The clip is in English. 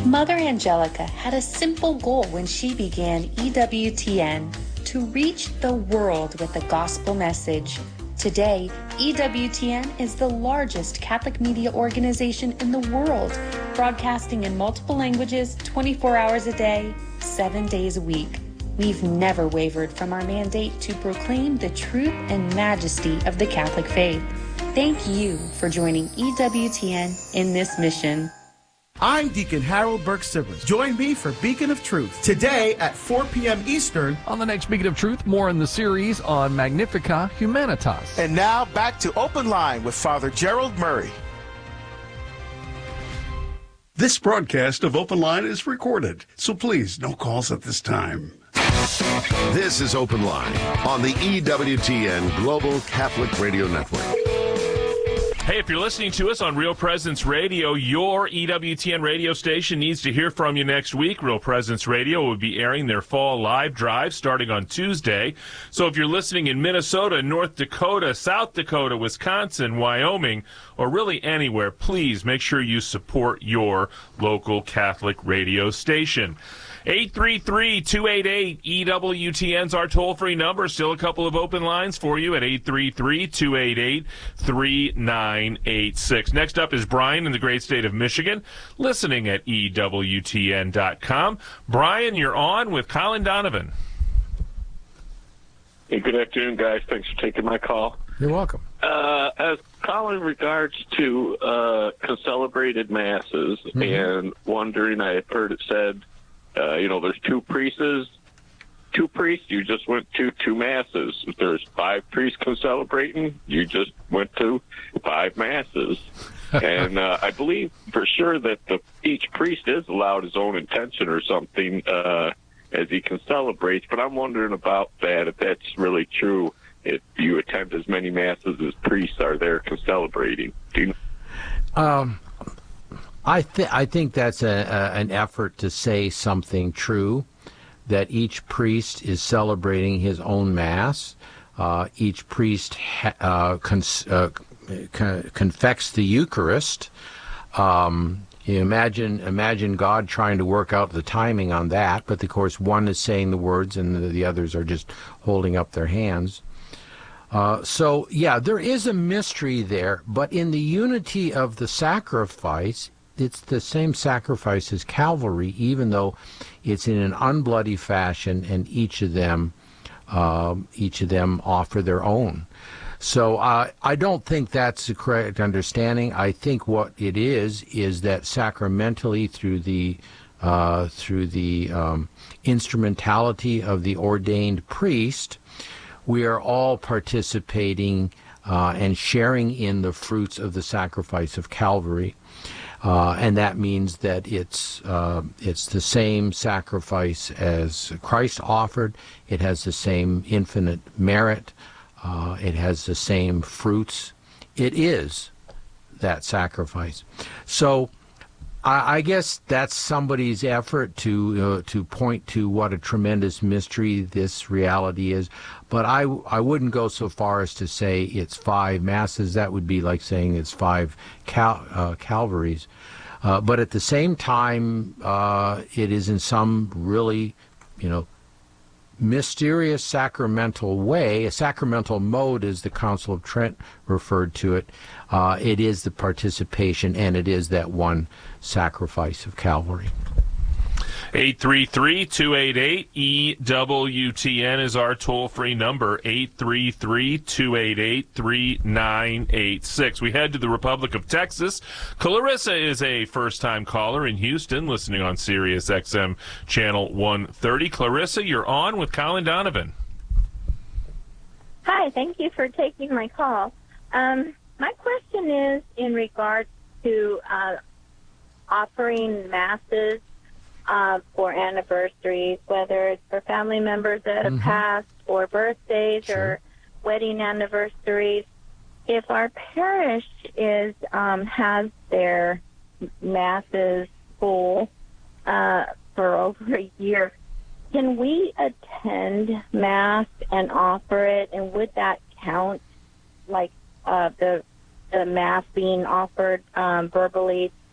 Mother Angelica had a simple goal when she began EWTN: to reach the world with the gospel message. Today, EWTN is the largest Catholic media organization in the world, broadcasting in multiple languages 24 hours a day, 7 days a week. We've never wavered from our mandate to proclaim the truth and majesty of the Catholic faith. Thank you for joining EWTN in this mission. I'm Deacon Harold Burke-Sibley. Join me for Beacon of Truth today at 4 p.m. Eastern. On the next Beacon of Truth, more in the series on Magnificat Humanitas. And now back to Open Line with Father Gerald Murray. This broadcast of Open Line is recorded, so please, no calls at this time. This is Open Line on the EWTN Global Catholic Radio Network. Hey, if you're listening to us on Real Presence Radio, your EWTN radio station needs to hear from you next week. Real Presence Radio will be airing their fall live drive starting on Tuesday. So if you're listening in Minnesota, North Dakota, South Dakota, Wisconsin, Wyoming, or really anywhere, please make sure you support your local Catholic radio station. 833-288-EWTN's our toll-free number. Still a couple of open lines for you at 833-288-3986. Next up is Brian in the great state of Michigan, listening at EWTN.com. Brian, you're on with Colin Donovan. Hey, good afternoon, guys. Thanks for taking my call. You're welcome. As Colin, in regards to concelebrated masses, and wondering, I heard it said, there's two priests, you just went to two masses. If there's 5 priests concelebrating, you just went to 5 masses. And I believe for sure that each priest is allowed his own intention or something as he concelebrates, but I'm wondering about that, if that's really true, if you attend as many masses as priests are there concelebrating. Do you I think that's an effort to say something true, that each priest is celebrating his own Mass. Each priest confects the Eucharist. You imagine God trying to work out the timing on that, but of course one is saying the words and the others are just holding up their hands. So there is a mystery there, but in the unity of the sacrifice, it's the same sacrifice as Calvary, even though it's in an unbloody fashion, and each of them offer their own. So I don't think that's the correct understanding. I think what it is that sacramentally through the instrumentality of the ordained priest, we are all participating and sharing in the fruits of the sacrifice of Calvary. And that means that it's the same sacrifice as Christ offered. It has the same infinite merit. It has the same fruits. It is that sacrifice. So I guess that's somebody's effort to point to what a tremendous mystery this reality is. But I wouldn't go so far as to say it's 5 masses. That would be like saying it's 5 Calvaries. But at the same time, it is in some really, mysterious sacramental way, a sacramental mode, as the Council of Trent referred to it. It is the participation, and it is that one sacrifice of Calvary. 833-288-EWTN is our toll-free number, 833-288-3986. We head to the Republic of Texas. Clarissa is a first-time caller in Houston, listening on Sirius XM Channel 130. Clarissa, you're on with Colin Donovan. Hi, thank you for taking my call. My question is in regards to offering masses for anniversaries, whether it's for family members that have passed, or birthdays, or wedding anniversaries. If our parish has their masses full for over a year, can we attend Mass and offer it, and would that count, like the Mass being offered verbally